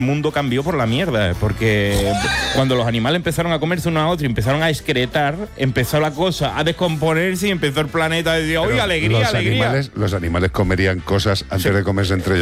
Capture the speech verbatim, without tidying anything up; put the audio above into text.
El mundo cambió por la mierda, porque cuando los animales empezaron a comerse uno a otro y empezaron a excretar, empezó la cosa a descomponerse y empezó el planeta a decir, oye, alegría, los alegría. Animales, los animales comerían cosas antes Sí. de comerse entre ellos.